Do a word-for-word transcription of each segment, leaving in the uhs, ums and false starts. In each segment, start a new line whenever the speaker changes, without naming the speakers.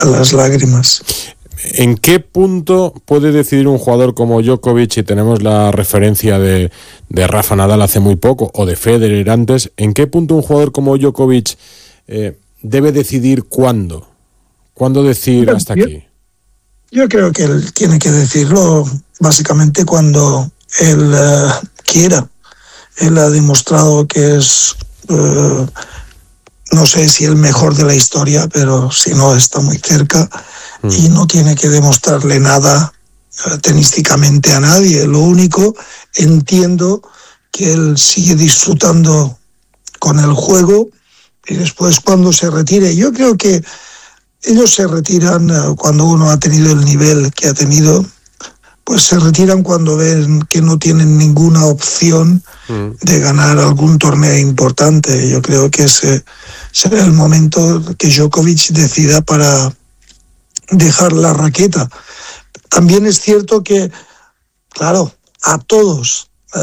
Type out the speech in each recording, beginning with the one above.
a las lágrimas.
¿En qué punto puede decidir un jugador como Djokovic, y tenemos la referencia de, de Rafa Nadal hace muy poco, o de Federer antes, en qué punto un jugador como Djokovic eh, debe decidir cuándo? ¿Cuándo decir
Yo,
hasta aquí?
Yo creo que él tiene que decirlo básicamente cuando él uh, quiera. Él ha demostrado que es, uh, no sé si el mejor de la historia, pero si no está muy cerca. Y no tiene que demostrarle nada uh, tenísticamente a nadie. Lo único, entiendo que él sigue disfrutando con el juego y después cuando se retire, yo creo que ellos se retiran uh, cuando uno ha tenido el nivel que ha tenido, pues se retiran cuando ven que no tienen ninguna opción mm. de ganar algún torneo importante. Yo creo que ese será el momento que Djokovic decida para dejar la raqueta. También es cierto que, claro, a todos, uh,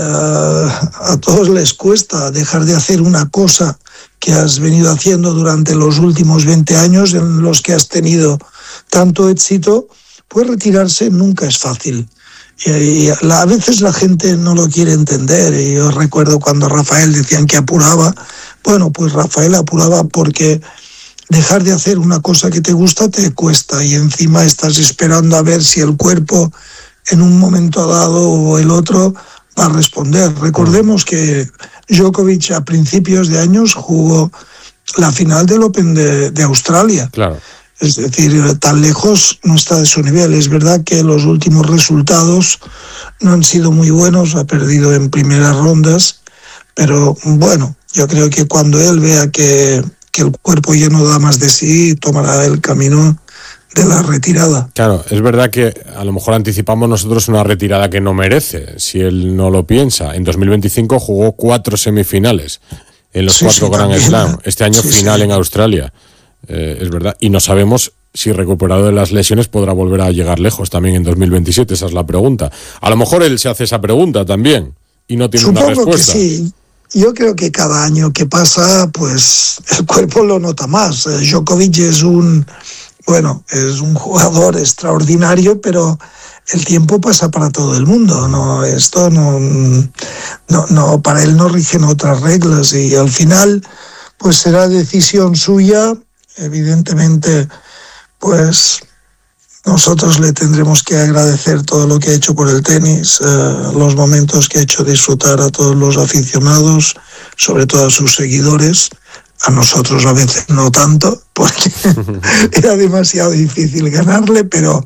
a todos les cuesta dejar de hacer una cosa que has venido haciendo durante los últimos veinte años en los que has tenido tanto éxito. Pues retirarse nunca es fácil. Y, y a veces la gente no lo quiere entender. Y yo recuerdo cuando Rafael decían que apuraba. Bueno, pues Rafael apuraba porque dejar de hacer una cosa que te gusta te cuesta y encima estás esperando a ver si el cuerpo en un momento dado o el otro va a responder. Recordemos que Djokovic a principios de años jugó la final del Open de, de Australia.
Claro.
Es decir, tan lejos no está de su nivel. Es verdad que los últimos resultados no han sido muy buenos, ha perdido en primeras rondas, pero bueno, yo creo que cuando él vea que que el cuerpo ya no da más de sí, tomará el camino de la retirada.
Claro, es verdad que a lo mejor anticipamos nosotros una retirada que no merece, si él no lo piensa. En dos mil veinticinco jugó cuatro semifinales en los sí, cuatro sí, Grand Slam. Este año sí, final sí. en Australia, eh, es verdad. Y no sabemos si recuperado de las lesiones podrá volver a llegar lejos también en dos mil veintisiete, esa es la pregunta. A lo mejor él se hace esa pregunta también y no tiene
Supongo
una respuesta.
Que sí. Yo creo que cada año que pasa, pues el cuerpo lo nota más. Djokovic es un, bueno, es un jugador extraordinario, pero el tiempo pasa para todo el mundo. No, esto no, no, no, para él no rigen otras reglas y al final, pues será decisión suya. Evidentemente, pues nosotros le tendremos que agradecer todo lo que ha hecho por el tenis, eh, los momentos que ha hecho disfrutar a todos los aficionados, sobre todo a sus seguidores. A nosotros a veces no tanto, porque era demasiado difícil ganarle, pero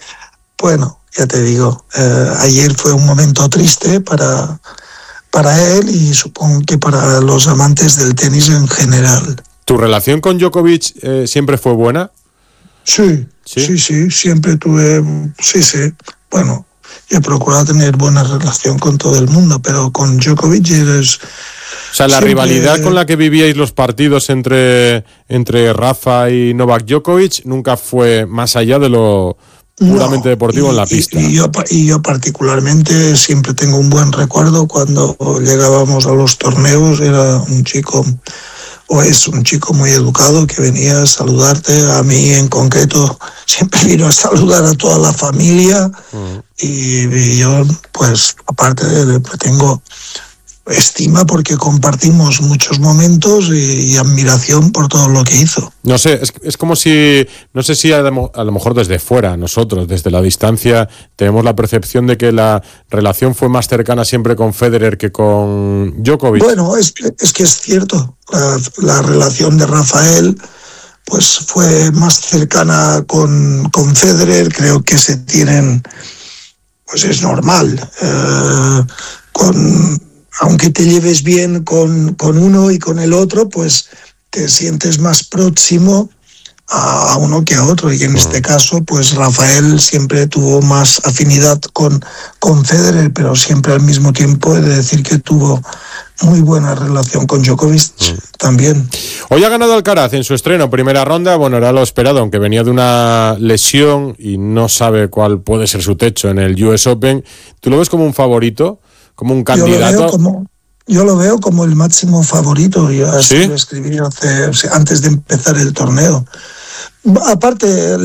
bueno, ya te digo, eh, ayer fue un momento triste para, para él y supongo que para los amantes del tenis en general.
¿Tu relación con Djokovic eh, siempre fue buena?
Sí, sí, sí, sí, siempre tuve, sí, sí, bueno, yo he procurado tener buena relación con todo el mundo, pero con Djokovic eres...
O sea, la
siempre...
rivalidad con la que vivíais los partidos entre, entre Rafa y Novak Djokovic nunca fue más allá de lo puramente no, deportivo
y,
en la pista.
Y, y, yo, y yo particularmente siempre tengo un buen recuerdo cuando llegábamos a los torneos, era un chico... o es un chico muy educado que venía a saludarte, a mí en concreto siempre vino a saludar a toda la familia uh-huh. y, y yo pues aparte de, pues, tengo estima porque compartimos muchos momentos y, y admiración por todo lo que hizo.
No sé, es, es como si, no sé si a, a lo mejor desde fuera, nosotros, desde la distancia, tenemos la percepción de que la relación fue más cercana siempre con Federer que con Djokovic.
Bueno, es, es que es cierto, la, la relación de Rafael pues fue más cercana con, con Federer, creo que se tienen, pues es normal, eh, con... aunque te lleves bien con, con uno y con el otro, pues te sientes más próximo a uno que a otro. Y en este caso, pues Rafael siempre tuvo más afinidad con, con Federer, pero siempre al mismo tiempo he de decir que tuvo muy buena relación con Djokovic mm. también.
Hoy ha ganado Alcaraz en su estreno, primera ronda. Bueno, era lo esperado, aunque venía de una lesión y no sabe cuál puede ser su techo en el U S Open. ¿Tú lo ves como un favorito? ¿Como un candidato?
Yo lo veo como, yo lo veo como el máximo favorito. Yo así ¿Sí? lo escribí hace, antes de empezar el torneo. Aparte...